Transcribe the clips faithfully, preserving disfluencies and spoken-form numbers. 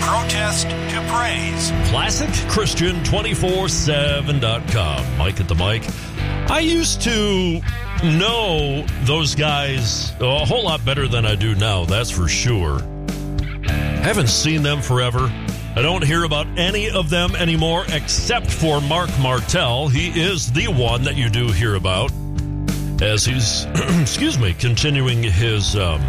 protest to praise. Classic Christian two four seven dot com. Mike at the mic. I used to know those guys a whole lot better than I do now, that's for sure. Haven't seen them forever. I don't hear about any of them anymore except for Mark Martell. He is the one that you do hear about as he's, excuse me, continuing his um,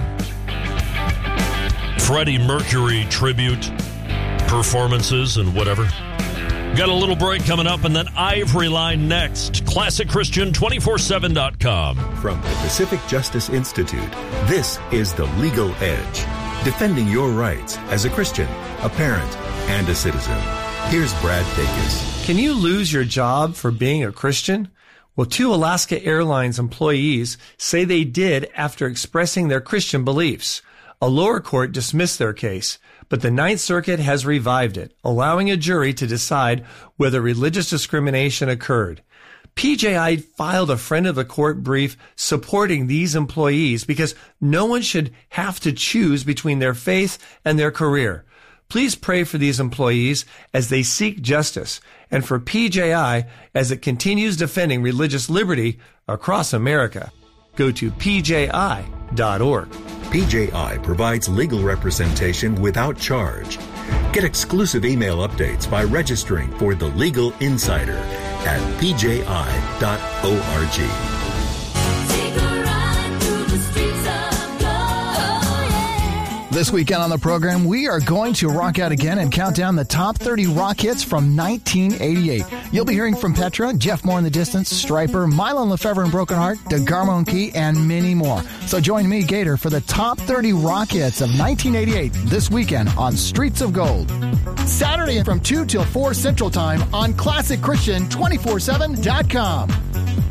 Freddie Mercury tribute performances and whatever. Got a little break coming up, and then Ivory Line next. Classic Christian two four seven dot com. From the Pacific Justice Institute, this is The Legal Edge, defending your rights as a Christian, a parent, and a citizen. Here's Brad Dacus. Can you lose your job for being a Christian? Well, two Alaska Airlines employees say they did after expressing their Christian beliefs. A lower court dismissed their case, but the Ninth Circuit has revived it, allowing a jury to decide whether religious discrimination occurred. P J I filed a friend of the court brief supporting these employees because no one should have to choose between their faith and their career. Please pray for these employees as they seek justice, and for P J I as it continues defending religious liberty across America. Go to P J I dot org. P J I provides legal representation without charge. Get exclusive email updates by registering for The Legal Insider at P J I dot org. This weekend on the program, we are going to rock out again and count down the top thirty rock hits from nineteen eighty-eight. You'll be hearing from Petra, Jeff Moore in the Distance, Stryper, Mylon Lefevre and Broken Heart, DeGarmo and Key, and many more. So join me, Gator, for the top thirty rock hits of nineteen eighty-eight this weekend on Streets of Gold. Saturday from two till four Central Time on Classic Christian two four seven dot com.